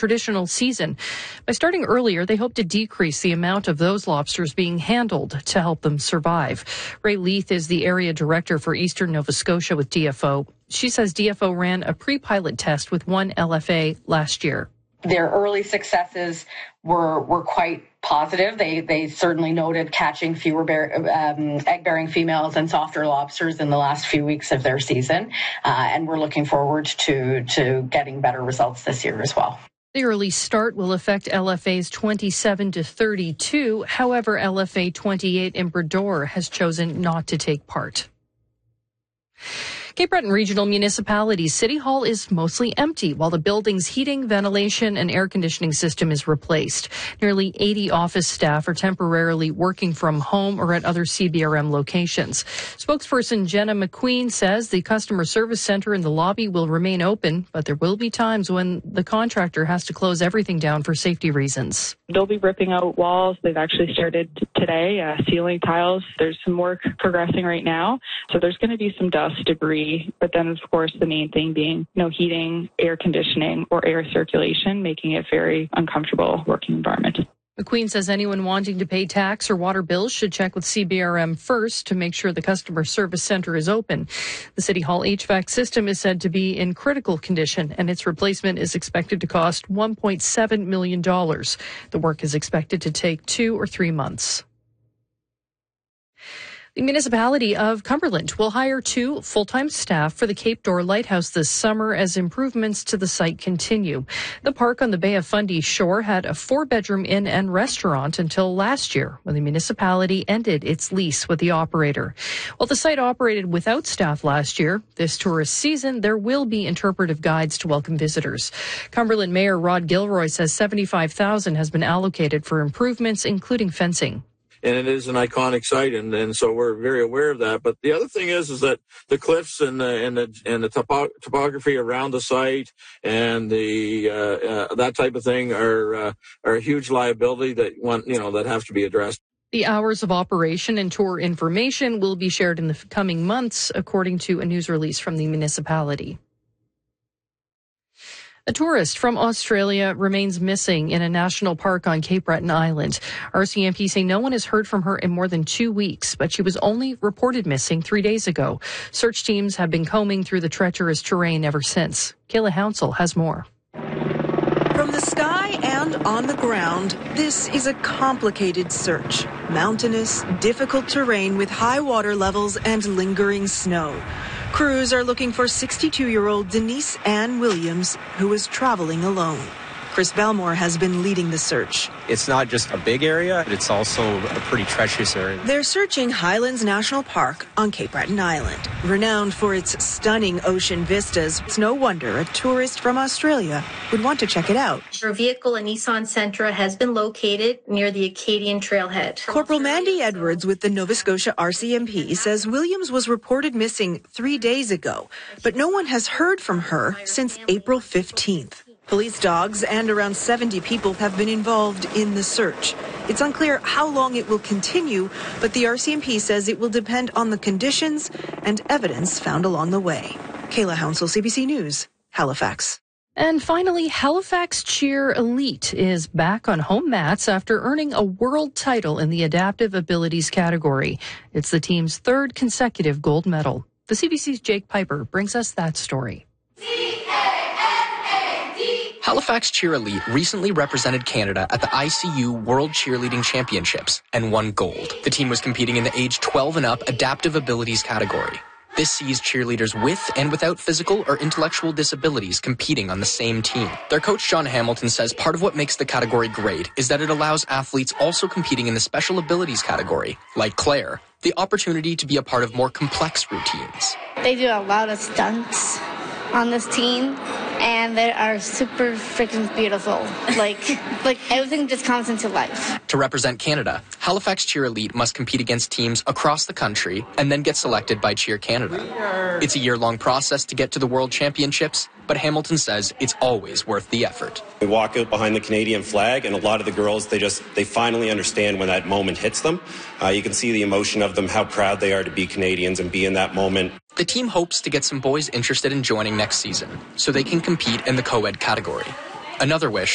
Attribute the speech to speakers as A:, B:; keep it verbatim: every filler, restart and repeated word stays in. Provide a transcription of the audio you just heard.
A: traditional season. By starting earlier, they hope to decrease the amount of those lobsters being handled to help them survive. Ray Leith is the area director for Eastern Nova Scotia with D F O. She says D F O ran a pre-pilot test with one L F A last year.
B: Their early successes were were quite positive. They they certainly noted catching fewer bear, um, egg-bearing females and softer lobsters in the last few weeks of their season, uh, and we're looking forward to to getting better results this year as well.
A: The early start will affect L F As twenty-seven to thirty-two. However, L F A twenty-eight in Brador has chosen not to take part. Cape Breton Regional Municipality's City Hall is mostly empty while the building's heating, ventilation, and air conditioning system is replaced. Nearly eighty office staff are temporarily working from home or at other C B R M locations. Spokesperson Jenna McQueen says the customer service center in the lobby will remain open, but there will be times when the contractor has to close everything down for safety reasons.
C: They'll be ripping out walls. They've actually started today, uh, ceiling tiles. There's some work progressing right now. So there's going to be some dust, debris. But then, of course, the main thing being no heating, air conditioning, or air circulation, making it very uncomfortable working environment.
A: McQueen says anyone wanting to pay tax or water bills should check with C B R M first to make sure the customer service center is open. The City Hall H V A C system is said to be in critical condition, and its replacement is expected to cost one point seven million dollars. The work is expected to take two or three months. The municipality of Cumberland will hire two full-time staff for the Cape Door Lighthouse this summer as improvements to the site continue. The park on the Bay of Fundy shore had a four-bedroom inn and restaurant until last year when the municipality ended its lease with the operator. While the site operated without staff last year, this tourist season there will be interpretive guides to welcome visitors. Cumberland Mayor Rod Gilroy says seventy-five thousand dollars has been allocated for improvements, including fencing.
D: And it is an iconic site, and, and so we're very aware of that. But the other thing is, is that the cliffs and the and the and the topo- topography around the site and the uh, uh, that type of thing are uh, are a huge liability that one you know that have to be addressed.
A: The hours of operation and tour information will be shared in the coming months, according to a news release from the municipality. A tourist from Australia remains missing in a national park on Cape Breton Island. R C M P say no one has heard from her in more than two weeks, but she was only reported missing three days ago. Search teams have been combing through the treacherous terrain ever since. Kayla Hounsell has more.
E: From the sky and on the ground, this is a complicated search. Mountainous, difficult terrain with high water levels and lingering snow. Crews are looking for sixty-two-year-old Denise Ann Williams, who was traveling alone. Chris Belmore has been leading the search.
F: It's not just a big area, it's also a pretty treacherous area.
E: They're searching Highlands National Park on Cape Breton Island. Renowned for its stunning ocean vistas, it's no wonder a tourist from Australia would want to check it out.
G: Her vehicle, a Nissan Sentra, has been located near the Acadian Trailhead.
E: Corporal Mandy Edwards with the Nova Scotia R C M P says Williams was reported missing three days ago, but no one has heard from her since April fifteenth. Police dogs and around seventy people have been involved in the search. It's unclear how long it will continue, but the R C M P says it will depend on the conditions and evidence found along the way. Kayla Hounsell, C B C News, Halifax.
A: And finally, Halifax Cheer Elite is back on home mats after earning a world title in the adaptive abilities category. It's the team's third consecutive gold medal. The C B C's Jake Piper brings us that story.
H: Halifax Cheer Elite recently represented Canada at the I C U World Cheerleading Championships and won gold. The team was competing in the age twelve and up adaptive abilities category. This sees cheerleaders with and without physical or intellectual disabilities competing on the same team. Their coach, John Hamilton, says part of what makes the category great is that it allows athletes also competing in the special abilities category, like Claire, the opportunity to be a part of more complex routines.
I: They do a lot of stunts on this team, and they are super freaking beautiful. Like, like everything just comes into life.
H: To represent Canada, Halifax Cheer Elite must compete against teams across the country and then get selected by Cheer Canada. It's a year-long process to get to the World Championships, but Hamilton says it's always worth the effort.
J: We walk out behind the Canadian flag, and a lot of the girls, they just, they finally understand when that moment hits them. Uh, you can see the emotion of them, how proud they are to be Canadians and be in that moment.
H: The team hopes to get some boys interested in joining next season so they can compete in the co-ed category. Another wish